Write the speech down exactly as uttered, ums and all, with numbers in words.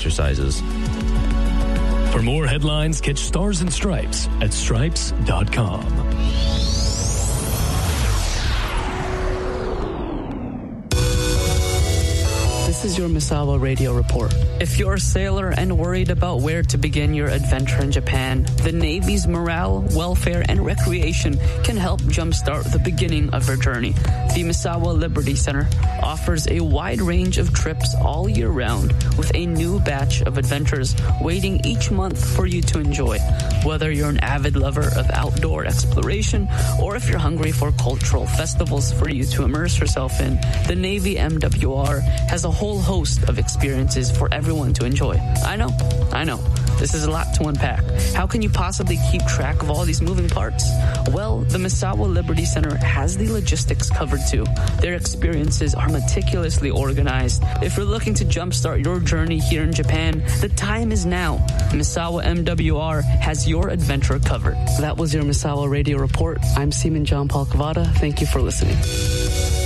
exercises. For more headlines, catch Stars and Stripes at stripes dot com. This is your Misawa Radio Report. If you're a sailor and worried about where to begin your adventure in Japan, the Navy's morale, welfare, and recreation can help jumpstart the beginning of your journey. The Misawa Liberty Center offers a wide range of trips all year round with a new batch of adventures waiting each month for you to enjoy. Whether you're an avid lover of outdoor exploration or if you're hungry for cultural festivals for you to immerse yourself in, the Navy M W R has a whole host of experiences for everyone to enjoy. I know, I know. This is a lot to unpack. How can you possibly keep track of all these moving parts? Well, the Misawa Liberty Center has the logistics covered too. Their experiences are meticulously organized. If you're looking to jumpstart your journey here in Japan, the time is now. Misawa M W R has your adventure covered. That was your Misawa Radio Report. I'm Seaman John Paul Cavada. Thank you for listening.